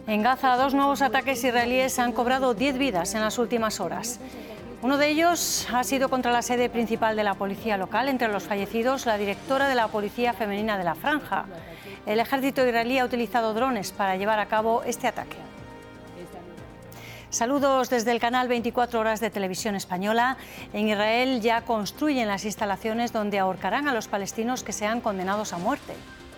En Gaza, 2 nuevos ataques israelíes han cobrado 10 vidas en las últimas horas. Uno de ellos ha sido contra la sede principal de la policía local. Entre los fallecidos, la directora de la Policía Femenina de la Franja. El ejército israelí ha utilizado drones para llevar a cabo este ataque. Saludos desde el canal 24 Horas de Televisión Española. En Israel ya construyen las instalaciones donde ahorcarán a los palestinos que sean condenados a muerte.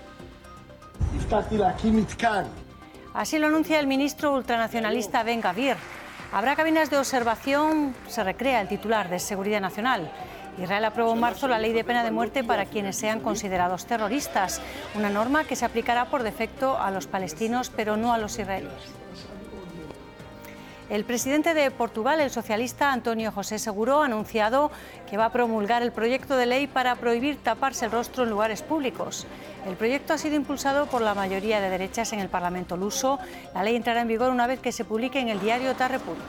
Así lo anuncia el ministro ultranacionalista Ben Gvir. Habrá cabinas de observación, se recrea el titular de Seguridad Nacional. Israel aprobó en marzo la ley de pena de muerte para quienes sean considerados terroristas, una norma que se aplicará por defecto a los palestinos, pero no a los israelíes. El presidente de Portugal, el socialista António José Seguro, ha anunciado que va a promulgar el proyecto de ley para prohibir taparse el rostro en lugares públicos. El proyecto ha sido impulsado por la mayoría de derechas en el Parlamento luso. La ley entrará en vigor una vez que se publique en el diario da República.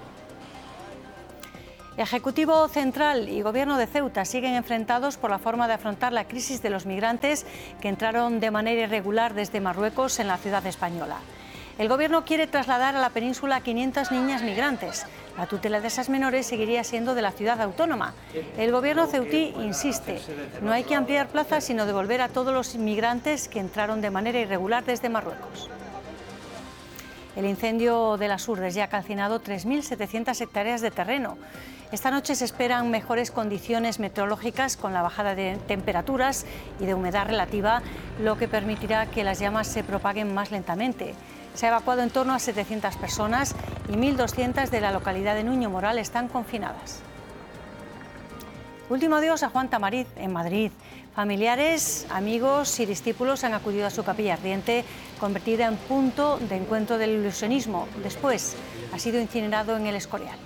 Ejecutivo Central y Gobierno de Ceuta siguen enfrentados por la forma de afrontar la crisis de los migrantes que entraron de manera irregular desde Marruecos en la ciudad española. El Gobierno quiere trasladar a la península a 500 niñas migrantes. La tutela de esas menores seguiría siendo de la ciudad autónoma. El Gobierno ceutí insiste, no hay que ampliar plazas, sino devolver a todos los inmigrantes que entraron de manera irregular desde Marruecos. El incendio de las Urdes ya ha calcinado 3.700 hectáreas de terreno. Esta noche se esperan mejores condiciones meteorológicas con la bajada de temperaturas y de humedad relativa, lo que permitirá que las llamas se propaguen más lentamente. Se ha evacuado en torno a 700 personas y 1.200 de la localidad de Nuño Moral están confinadas. Último adiós a Juan Tamariz en Madrid. Familiares, amigos y discípulos han acudido a su capilla ardiente, convertida en punto de encuentro del ilusionismo. Después ha sido incinerado en el Escorial.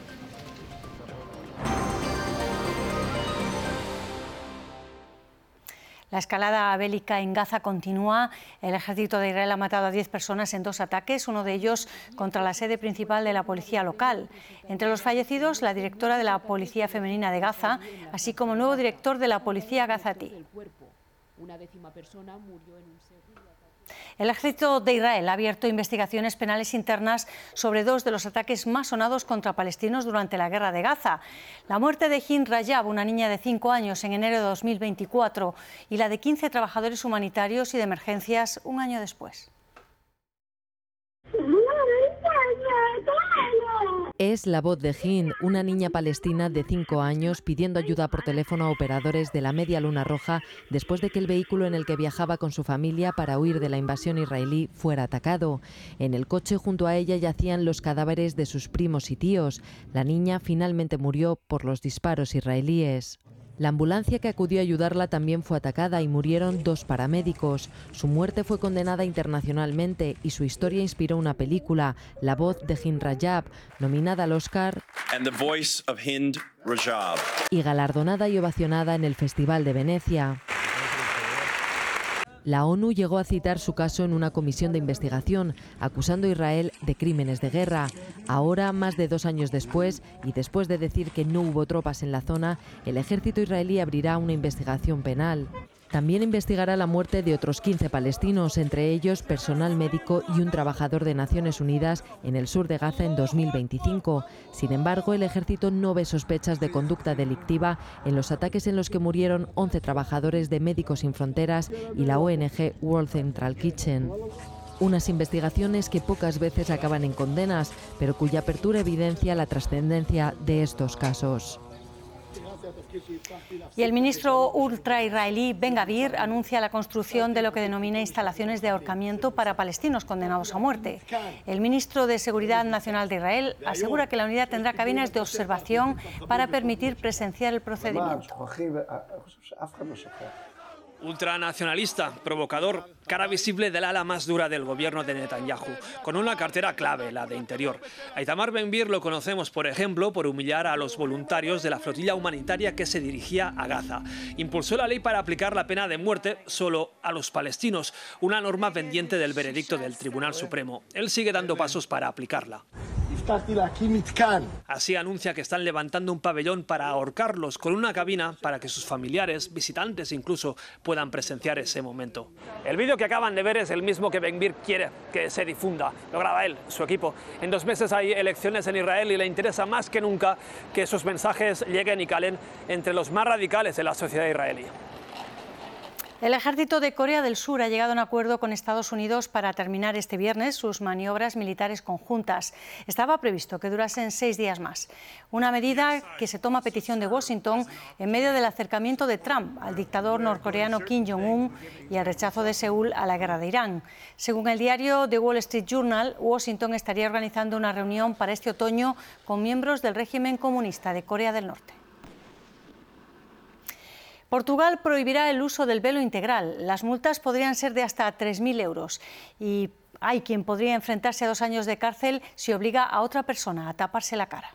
La escalada bélica en Gaza continúa. El ejército de Israel ha matado a 10 personas en 2 ataques, uno de ellos contra la sede principal de la policía local. Entre los fallecidos, la directora de la Policía Femenina de Gaza, así como el nuevo director de la Policía Gazatí. El ejército de Israel ha abierto investigaciones penales internas sobre 2 de los ataques más sonados contra palestinos durante la guerra de Gaza. La muerte de Hind Rajab, una niña de 5 años, en enero de 2024, y la de 15 trabajadores humanitarios y de emergencias un año después. Es la voz de Hind, una niña palestina de 5 años pidiendo ayuda por teléfono a operadores de la Media Luna Roja después de que el vehículo en el que viajaba con su familia para huir de la invasión israelí fuera atacado. En el coche junto a ella yacían los cadáveres de sus primos y tíos. La niña finalmente murió por los disparos israelíes. La ambulancia que acudió a ayudarla también fue atacada y murieron 2 paramédicos. Su muerte fue condenada internacionalmente y su historia inspiró una película, La voz de Hind Rajab, nominada al Oscar y galardonada y ovacionada en el Festival de Venecia. La ONU llegó a citar su caso en una comisión de investigación, acusando a Israel de crímenes de guerra. Ahora, más de 2 años después, y después de decir que no hubo tropas en la zona, el ejército israelí abrirá una investigación penal. También investigará la muerte de otros 15 palestinos, entre ellos personal médico y un trabajador de Naciones Unidas en el sur de Gaza en 2025. Sin embargo, el ejército no ve sospechas de conducta delictiva en los ataques en los que murieron 11 trabajadores de Médicos Sin Fronteras y la ONG World Central Kitchen. Unas investigaciones que pocas veces acaban en condenas, pero cuya apertura evidencia la trascendencia de estos casos. Y el ministro ultra-israelí Ben Gvir anuncia la construcción de lo que denomina instalaciones de ahorcamiento para palestinos condenados a muerte. El ministro de Seguridad Nacional de Israel asegura que la unidad tendrá cabinas de observación para permitir presenciar el procedimiento. Ultranacionalista, provocador, cara visible del ala más dura del gobierno de Netanyahu, con una cartera clave, la de Interior. A Itamar Ben-Gvir lo conocemos, por ejemplo, por humillar a los voluntarios de la flotilla humanitaria que se dirigía a Gaza. Impulsó la ley para aplicar la pena de muerte solo a los palestinos, una norma pendiente del veredicto del Tribunal Supremo. Él sigue dando pasos para aplicarla. Así anuncia que están levantando un pabellón para ahorcarlos con una cabina para que sus familiares, visitantes incluso, puedan presenciar ese momento. El vídeo que acaban de ver es el mismo que Ben Gvir quiere que se difunda. Lo graba él, su equipo. En 2 meses hay elecciones en Israel y le interesa más que nunca que sus mensajes lleguen y calen entre los más radicales de la sociedad israelí. El ejército de Corea del Sur ha llegado a un acuerdo con Estados Unidos para terminar este viernes sus maniobras militares conjuntas. Estaba previsto que durasen 6 días más. Una medida que se toma a petición de Washington en medio del acercamiento de Trump al dictador norcoreano Kim Jong-un y el rechazo de Seúl a la guerra de Irán. Según el diario The Wall Street Journal, Washington estaría organizando una reunión para este otoño con miembros del régimen comunista de Corea del Norte. Portugal prohibirá el uso del velo integral. Las multas podrían ser de hasta 3.000 euros y hay quien podría enfrentarse a 2 años de cárcel si obliga a otra persona a taparse la cara.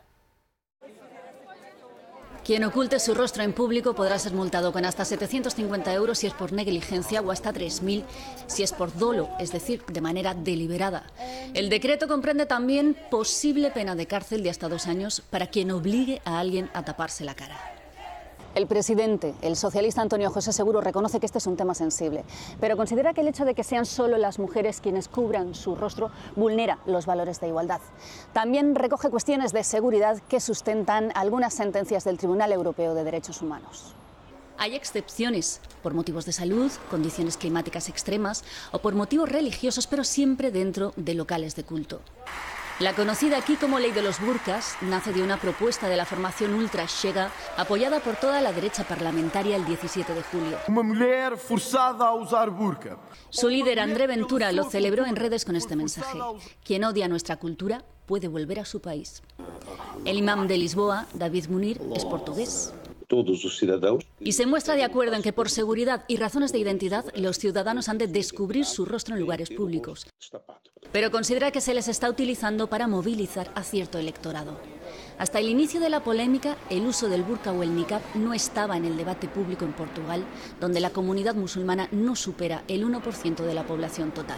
Quien oculte su rostro en público podrá ser multado con hasta 750 euros si es por negligencia o hasta 3.000 si es por dolo, es decir, de manera deliberada. El decreto comprende también posible pena de cárcel de hasta 2 años para quien obligue a alguien a taparse la cara. El presidente, el socialista Antonio José Seguro, reconoce que este es un tema sensible, pero considera que el hecho de que sean solo las mujeres quienes cubran su rostro vulnera los valores de igualdad. También recoge cuestiones de seguridad que sustentan algunas sentencias del Tribunal Europeo de Derechos Humanos. Hay excepciones por motivos de salud, condiciones climáticas extremas o por motivos religiosos, pero siempre dentro de locales de culto. La conocida aquí como Ley de los Burkas nace de una propuesta de la formación Ultra Chega, apoyada por toda la derecha parlamentaria el 17 de julio. Una mujer forzada a usar burka. Su líder, André Ventura, lo celebró en redes con este mensaje: quien odia nuestra cultura puede volver a su país. El imam de Lisboa, David Munir, es portugués. Todos os cidadãos. Y se muestra de acuerdo en que por seguridad y razones de identidad los ciudadanos han de descubrir su rostro en lugares públicos. Pero considera que se les está utilizando para movilizar a cierto electorado. Hasta el inicio de la polémica, el uso del burka o el niqab no estaba en el debate público en Portugal, donde la comunidad musulmana no supera el 1% de la población total.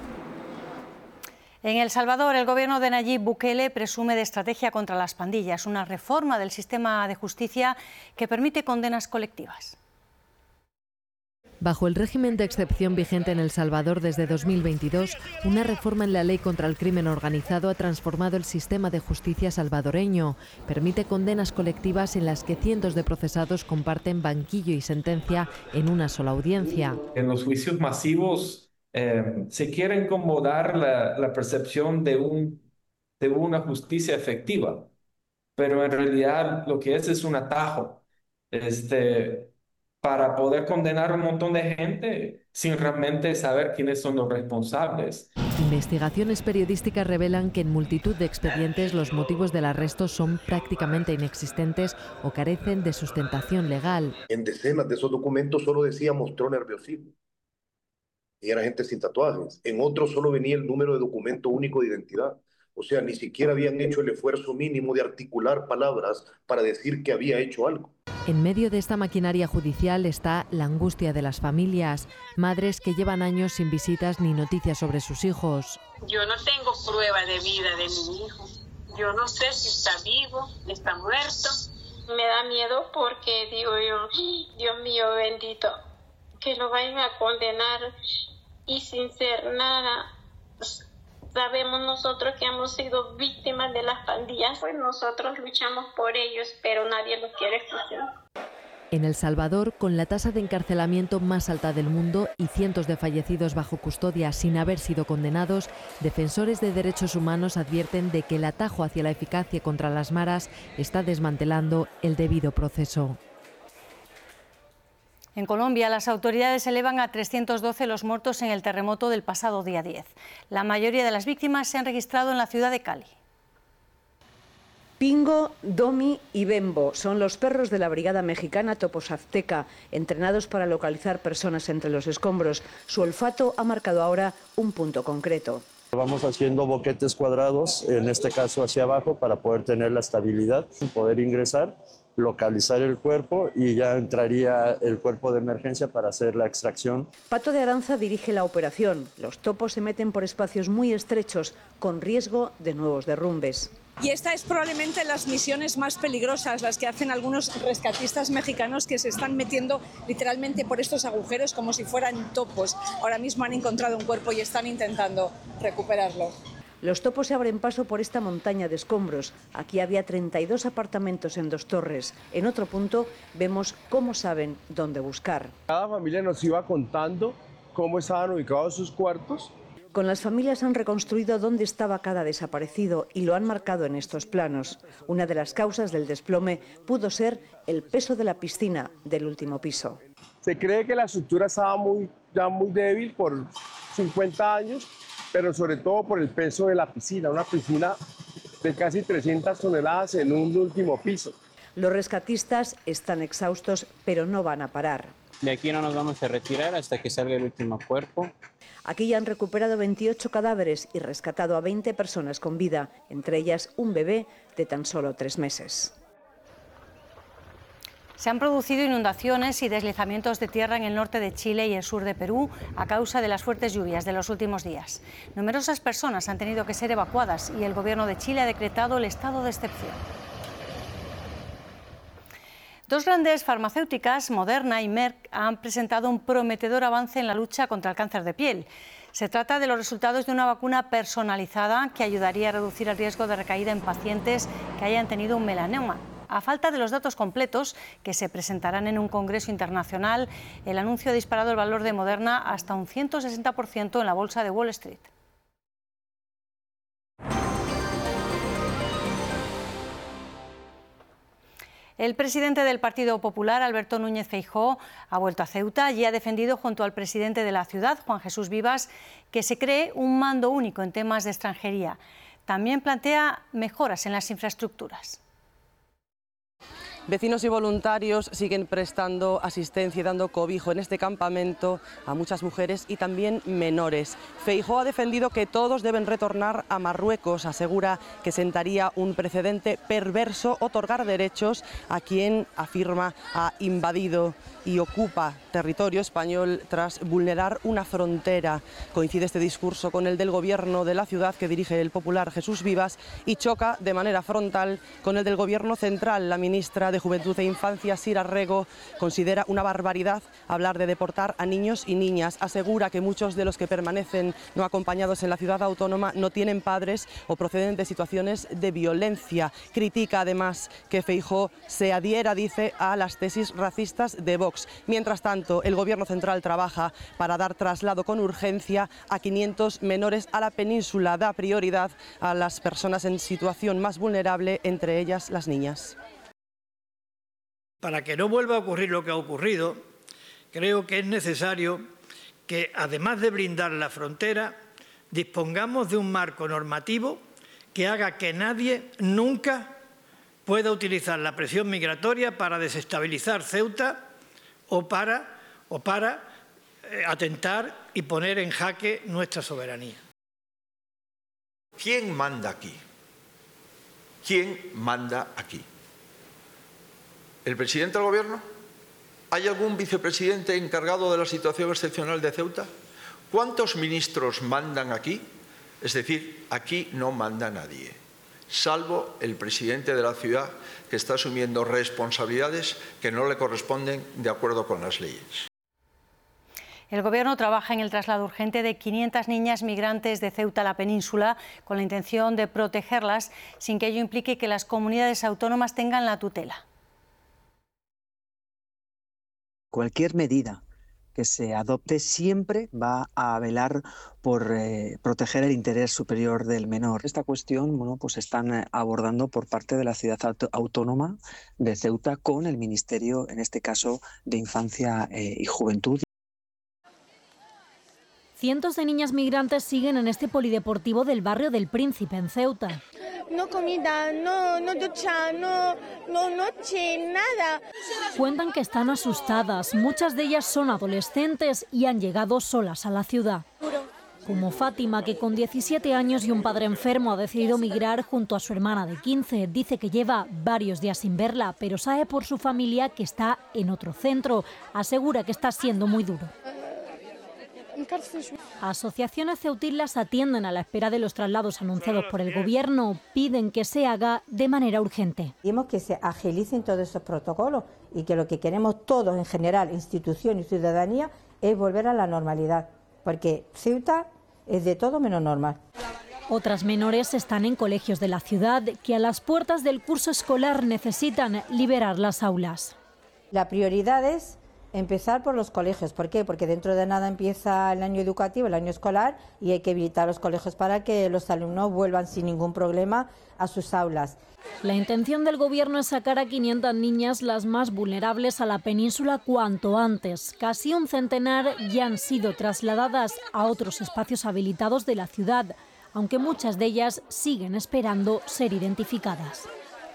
En El Salvador, el gobierno de Nayib Bukele presume de estrategia contra las pandillas, una reforma del sistema de justicia que permite condenas colectivas. Bajo el régimen de excepción vigente en El Salvador desde 2022, una reforma en la ley contra el crimen organizado ha transformado el sistema de justicia salvadoreño. Permite condenas colectivas en las que cientos de procesados comparten banquillo y sentencia en una sola audiencia. En los juicios masivos se quiere como dar la percepción de una justicia efectiva, pero en realidad lo que es un atajo para poder condenar a un montón de gente sin realmente saber quiénes son los responsables. Investigaciones periodísticas revelan que en multitud de expedientes los motivos del arresto son prácticamente inexistentes o carecen de sustentación legal. En decenas de esos documentos solo decía mostró nerviosismo. Y era gente sin tatuajes. En otros solo venía el número de documento único de identidad. O sea, ni siquiera habían hecho el esfuerzo mínimo de articular palabras para decir que había hecho algo. En medio de esta maquinaria judicial está la angustia de las familias, madres que llevan años sin visitas ni noticias sobre sus hijos. Yo no tengo prueba de vida de mi hijo. Yo no sé si está vivo, está muerto. Me da miedo porque digo yo, Dios mío bendito, que lo vayan a condenar y sin ser nada. Sabemos nosotros que hemos sido víctimas de las pandillas, pues nosotros luchamos por ellos, pero nadie los quiere escuchar. En El Salvador, con la tasa de encarcelamiento más alta del mundo y cientos de fallecidos bajo custodia sin haber sido condenados, defensores de derechos humanos advierten de que el atajo hacia la eficacia contra las maras está desmantelando el debido proceso. En Colombia, las autoridades elevan a 312 los muertos en el terremoto del pasado día 10. La mayoría de las víctimas se han registrado en la ciudad de Cali. Pingo, Domi y Bembo son los perros de la brigada mexicana Topos Azteca, entrenados para localizar personas entre los escombros. Su olfato ha marcado ahora un punto concreto. Vamos haciendo boquetes cuadrados, en este caso hacia abajo, para poder tener la estabilidad, poder ingresar. localizar el cuerpo y ya entraría el cuerpo de emergencia para hacer la extracción. Pato de Aranza dirige la operación. Los topos se meten por espacios muy estrechos, con riesgo de nuevos derrumbes. Y esta es probablemente las misiones más peligrosas, las que hacen algunos rescatistas mexicanos que se están metiendo literalmente por estos agujeros como si fueran topos. Ahora mismo han encontrado un cuerpo y están intentando recuperarlo. Los topos se abren paso por esta montaña de escombros. Aquí había 32 apartamentos en 2 torres. En otro punto vemos cómo saben dónde buscar. Cada familia nos iba contando cómo estaban ubicados sus cuartos. Con las familias han reconstruido dónde estaba cada desaparecido y lo han marcado en estos planos. Una de las causas del desplome pudo ser el peso de la piscina del último piso. Se cree que la estructura estaba ya muy débil por 50 años, pero sobre todo por el peso de la piscina, una piscina de casi 300 toneladas en un último piso. Los rescatistas están exhaustos, pero no van a parar. De aquí no nos vamos a retirar hasta que salga el último cuerpo. Aquí ya han recuperado 28 cadáveres y rescatado a 20 personas con vida, entre ellas un bebé de tan solo 3 meses. Se han producido inundaciones y deslizamientos de tierra en el norte de Chile y el sur de Perú a causa de las fuertes lluvias de los últimos días. Numerosas personas han tenido que ser evacuadas y el gobierno de Chile ha decretado el estado de excepción. Dos grandes farmacéuticas, Moderna y Merck, han presentado un prometedor avance en la lucha contra el cáncer de piel. Se trata de los resultados de una vacuna personalizada que ayudaría a reducir el riesgo de recaída en pacientes que hayan tenido un melanoma. A falta de los datos completos, que se presentarán en un congreso internacional, el anuncio ha disparado el valor de Moderna hasta un 160% en la bolsa de Wall Street. El presidente del Partido Popular, Alberto Núñez Feijóo, ha vuelto a Ceuta y ha defendido junto al presidente de la ciudad, Juan Jesús Vivas, que se cree un mando único en temas de extranjería. También plantea mejoras en las infraestructuras. Vecinos y voluntarios siguen prestando asistencia y dando cobijo en este campamento a muchas mujeres y también menores. Feijóo ha defendido que todos deben retornar a Marruecos. Asegura que sentaría un precedente perverso otorgar derechos a quien afirma ha invadido y ocupa territorio español tras vulnerar una frontera. Coincide este discurso con el del gobierno de la ciudad que dirige el popular Jesús Vivas y choca de manera frontal con el del gobierno central. La ministra de Juventud e Infancia, Sira Rego, considera una barbaridad hablar de deportar a niños y niñas. Asegura que muchos de los que permanecen no acompañados en la ciudad autónoma no tienen padres o proceden de situaciones de violencia. Critica además que Feijóo se adhiera, dice, a las tesis racistas de Vox. Mientras tanto, el gobierno central trabaja para dar traslado con urgencia a 500 menores a la península. Da prioridad a las personas en situación más vulnerable, entre ellas las niñas. Para que no vuelva a ocurrir lo que ha ocurrido, creo que es necesario que, además de blindar la frontera, dispongamos de un marco normativo que haga que nadie nunca pueda utilizar la presión migratoria para desestabilizar Ceuta o para atentar y poner en jaque nuestra soberanía. ¿Quién manda aquí? ¿Quién manda aquí? ¿El presidente del gobierno? ¿Hay algún vicepresidente encargado de la situación excepcional de Ceuta? ¿Cuántos ministros mandan aquí? Es decir, aquí no manda nadie, salvo el presidente de la ciudad, que está asumiendo responsabilidades que no le corresponden de acuerdo con las leyes. El Gobierno trabaja en el traslado urgente de 500 niñas migrantes de Ceuta a la península con la intención de protegerlas sin que ello implique que las comunidades autónomas tengan la tutela. Cualquier medida que se adopte siempre va a velar por proteger el interés superior del menor. Esta cuestión, pues están abordando por parte de la ciudad autónoma de Ceuta con el Ministerio, en este caso, de Infancia y Juventud. Cientos de niñas migrantes siguen en este polideportivo del barrio del Príncipe, en Ceuta. No comida, no ducha, no noche, nada. Cuentan que están asustadas. Muchas de ellas son adolescentes y han llegado solas a la ciudad. como Fátima, que con 17 años y un padre enfermo ha decidido migrar junto a su hermana de 15. Dice que lleva varios días sin verla, pero sabe por su familia que está en otro centro. Asegura que está siendo muy duro. Asociaciones ceutíes las atienden a la espera de los traslados anunciados por el Gobierno. Piden que se haga de manera urgente. Queremos que se agilicen todos esos protocolos y que lo que queremos todos en general, institución y ciudadanía, es volver a la normalidad, porque Ceuta es de todo menos normal. Otras menores están en colegios de la ciudad que a las puertas del curso escolar necesitan liberar las aulas. La prioridad es empezar por los colegios. ¿Por qué? Porque dentro de nada empieza el año educativo, el año escolar, y hay que habilitar los colegios para que los alumnos vuelvan sin ningún problema a sus aulas. La intención del Gobierno es sacar a 500 niñas, las más vulnerables, a la península cuanto antes. Casi un centenar ya han sido trasladadas a otros espacios habilitados de la ciudad, aunque muchas de ellas siguen esperando ser identificadas.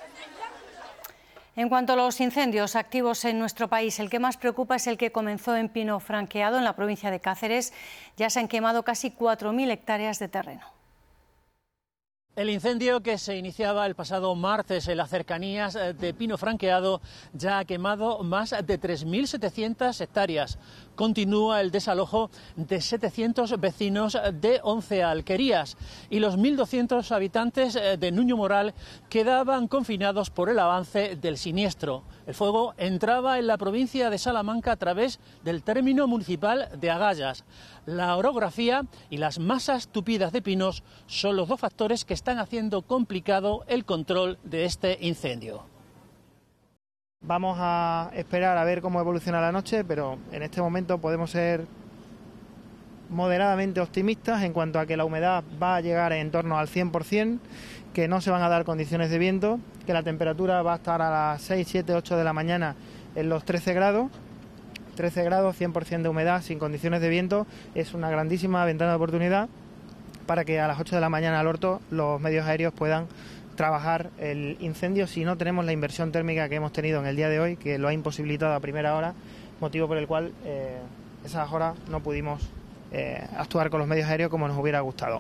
En cuanto a los incendios activos en nuestro país, el que más preocupa es el que comenzó en Pino Franqueado, en la provincia de Cáceres. Ya se han quemado casi 4.000 hectáreas de terreno. El incendio, que se iniciaba el pasado martes en las cercanías de Pino Franqueado, ya ha quemado más de 3.700 hectáreas. Continúa el desalojo de 700 vecinos de 11 alquerías y los 1.200 habitantes de Nuño Moral quedaban confinados por el avance del siniestro. El fuego entraba en la provincia de Salamanca a través del término municipal de Agallas. La orografía y las masas tupidas de pinos son los dos factores que están haciendo complicado el control de este incendio. Vamos a esperar a ver cómo evoluciona la noche, pero en este momento podemos ser moderadamente optimistas en cuanto a que la humedad va a llegar en torno al 100%, que no se van a dar condiciones de viento, que la temperatura va a estar a las 6, 7, 8 de la mañana en los 13 grados, 100% de humedad sin condiciones de viento. Es una grandísima ventana de oportunidad para que a las 8 de la mañana al orto los medios aéreos puedan trabajar el incendio si no tenemos la inversión térmica que hemos tenido en el día de hoy, que lo ha imposibilitado a primera hora, motivo por el cual esas horas no pudimos actuar con los medios aéreos como nos hubiera gustado.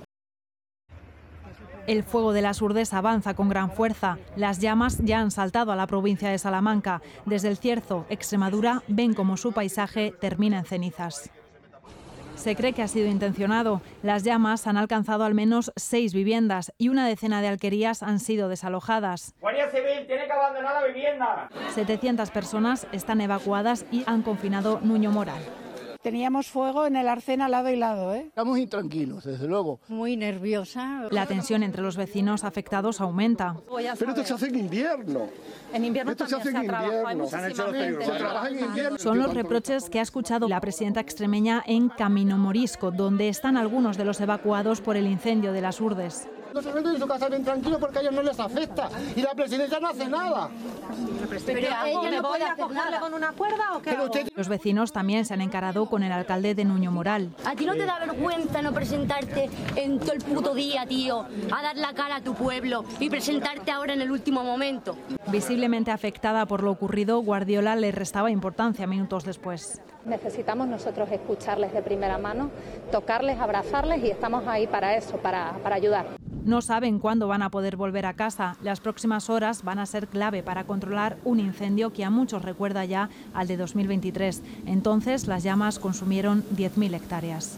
El fuego de las Urdes avanza con gran fuerza. Las llamas ya han saltado a la provincia de Salamanca. Desde el Cierzo, Extremadura, ven como su paisaje termina en cenizas. Se cree que ha sido intencionado. Las llamas han alcanzado al menos 6 viviendas y una decena de alquerías han sido desalojadas. Guardia Civil, tiene que abandonar la vivienda. 700 personas están evacuadas y han confinado Nuño Moral. Teníamos fuego en el arcén al lado y lado, ¿eh? Estamos intranquilos, desde luego. Muy nerviosa. La tensión entre los vecinos afectados aumenta. Pero esto se hace en invierno. En invierno esto se hace en invierno. Se trabaja en invierno. Son los reproches que ha escuchado la presidenta extremeña en Camino Morisco, donde están algunos de los evacuados por el incendio de las Urdes. No se meten en su casa bien tranquilos porque a ellos no les afecta y la presidenta no hace nada. ¿Pero ella no puede acogerle con una cuerda o qué hago? Los vecinos también se han encarado con el alcalde de Nuño Moral. ¿A ti no te da vergüenza no presentarte en todo el puto día, tío, a dar la cara a tu pueblo y presentarte ahora en el último momento? Visiblemente afectada por lo ocurrido, Guardiola le restaba importancia minutos después. Necesitamos nosotros escucharles de primera mano, tocarles, abrazarles y estamos ahí para eso, para ayudar. No saben cuándo van a poder volver a casa. Las próximas horas van a ser clave para controlar un incendio que a muchos recuerda ya al de 2023. Entonces las llamas consumieron 10.000 hectáreas.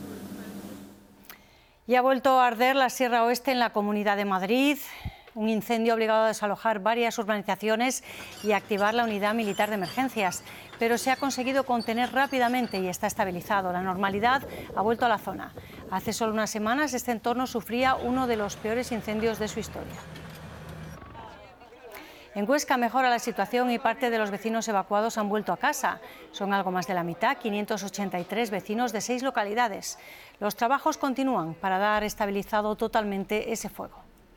Y ha vuelto a arder la Sierra Oeste en la Comunidad de Madrid. Un incendio ha obligado a desalojar varias urbanizaciones y a activar la unidad militar de emergencias. Pero se ha conseguido contener rápidamente y está estabilizado. La normalidad ha vuelto a la zona. Hace solo unas semanas este entorno sufría uno de los peores incendios de su historia. En Huesca mejora la situación y parte de los vecinos evacuados han vuelto a casa. Son algo más de la mitad, 583 vecinos de 6 localidades. Los trabajos continúan para dar estabilizado totalmente ese fuego.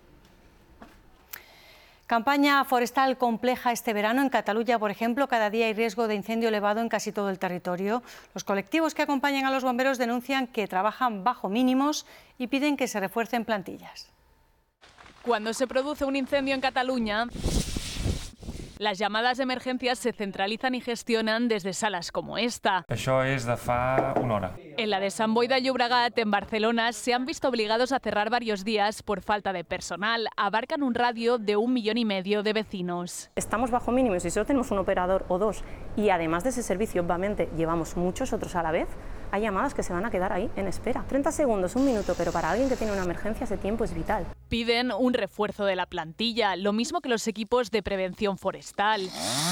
Campaña forestal compleja este verano. En Cataluña, por ejemplo, cada día hay riesgo de incendio elevado en casi todo el territorio. Los colectivos que acompañan a los bomberos denuncian que trabajan bajo mínimos y piden que se refuercen plantillas. Cuando se produce un incendio en Cataluña, Las llamadas de emergencias se centralizan y gestionan desde salas como esta. Això és de fa una hora. En la de Sant Boi de Llobregat, en Barcelona, se han visto obligados a cerrar varios días por falta de personal. Abarcan un radio de 1,5 millones de vecinos. Estamos bajo mínimos y solo tenemos un operador o dos. Y además de ese servicio, obviamente, llevamos muchos otros a la vez. Hay llamadas que se van a quedar ahí en espera. 30 segundos, 1 minuto, pero para alguien que tiene una emergencia ese tiempo es vital. Piden un refuerzo de la plantilla, lo mismo que los equipos de prevención forestal.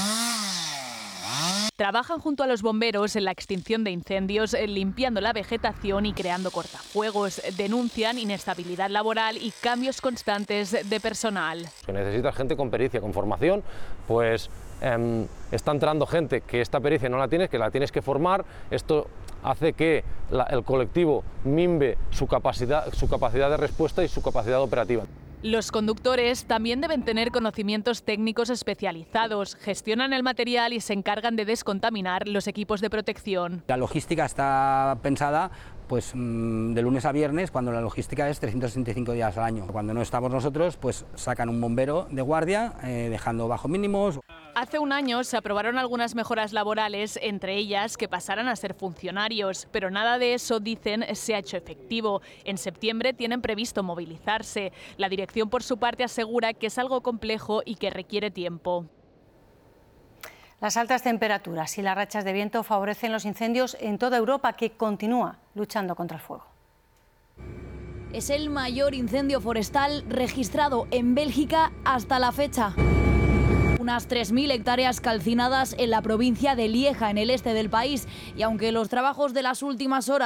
Trabajan junto a los bomberos en la extinción de incendios, limpiando la vegetación y creando cortafuegos. Denuncian inestabilidad laboral y cambios constantes de personal. Si necesitas gente con pericia, con formación, pues está entrando gente que esta pericia no la tienes, que la tienes que formar. Esto hace que el colectivo mimbe su capacidad de respuesta y su capacidad operativa. Los conductores también deben tener conocimientos técnicos especializados, gestionan el material y se encargan de descontaminar los equipos de protección. La logística está pensada pues de lunes a viernes, cuando la logística es 365 días al año. Cuando no estamos nosotros, pues sacan un bombero de guardia, dejando bajo mínimos. Hace un año se aprobaron algunas mejoras laborales, entre ellas que pasaran a ser funcionarios, pero nada de eso, dicen, se ha hecho efectivo. En septiembre tienen previsto movilizarse. La dirección, por su parte, asegura que es algo complejo y que requiere tiempo. Las altas temperaturas y las rachas de viento favorecen los incendios en toda Europa, que continúa luchando contra el fuego. Es el mayor incendio forestal registrado en Bélgica hasta la fecha. Unas 3.000 hectáreas calcinadas en la provincia de Lieja, en el este del país. Y aunque los trabajos de las últimas horas